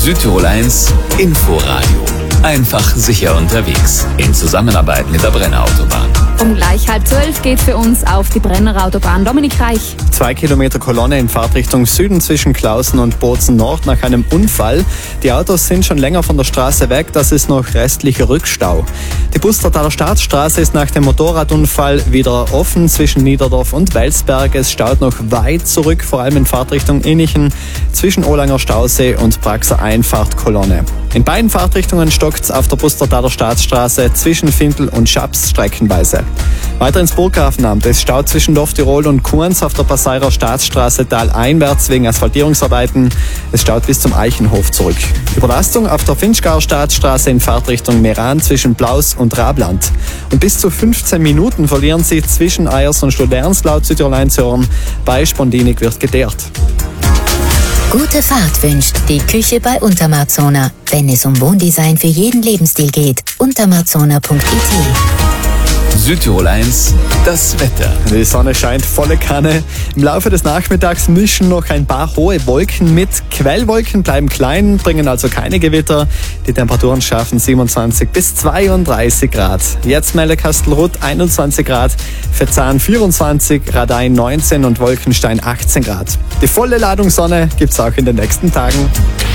Südtirol 1 Inforadio. Einfach sicher unterwegs. In Zusammenarbeit mit der Brenner Autobahn. Um gleich 11:30 geht für uns auf die Brenner Autobahn. Dominik Reich. 2 Kilometer Kolonne in Fahrtrichtung Süden zwischen Klausen und Bozen Nord nach einem Unfall. Die Autos sind schon länger von der Straße weg, das ist noch restlicher Rückstau. Die Bustertaler Staatsstraße ist nach dem Motorradunfall wieder offen zwischen Niederdorf und Welsberg. Es staut noch weit zurück, vor allem in Fahrtrichtung Innichen, zwischen Olanger Stausee und Praxer Einfahrt Kolonne. In beiden Fahrtrichtungen stockt's auf der Bustertaler Staatsstraße zwischen Findel und Schaps streckenweise. Weiter ins Burghafenamt. Es staut zwischen Dorf Tirol und Kurns auf der Passeirer Staatsstraße taleinwärts wegen Asphaltierungsarbeiten. Es staut bis zum Eichenhof zurück. Überlastung auf der Finchgauer Staatsstraße in Fahrtrichtung Meran zwischen Blaus und Rabland. Und bis zu 15 Minuten verlieren Sie zwischen Eyers und Stolberns laut Südtirol 1 zu hören. Bei Spondinik wird geteert. Gute Fahrt wünscht die Küche bei Untermarzona. Wenn es um Wohndesign für jeden Lebensstil geht, untermarzona.it. Südtirol 1, das Wetter. Die Sonne scheint volle Kanne. Im Laufe des Nachmittags mischen noch ein paar hohe Wolken mit. Quellwolken bleiben klein, bringen also keine Gewitter. Die Temperaturen schaffen 27 bis 32 Grad. Jetzt Melle-Kastelruth 21 Grad, Verzahn 24, Radein 19 und Wolkenstein 18 Grad. Die volle Ladung Sonne gibt's auch in den nächsten Tagen.